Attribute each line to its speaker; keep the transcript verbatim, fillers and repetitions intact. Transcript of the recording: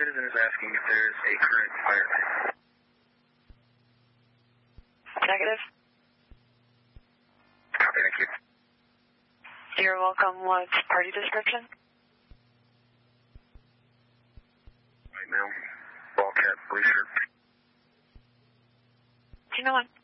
Speaker 1: citizen is asking if there's a current fire.
Speaker 2: Negative.
Speaker 1: Copy, thank you.
Speaker 2: You're welcome. What's party description?
Speaker 1: Right now, ball cap, blue shirt.
Speaker 2: Do you know what?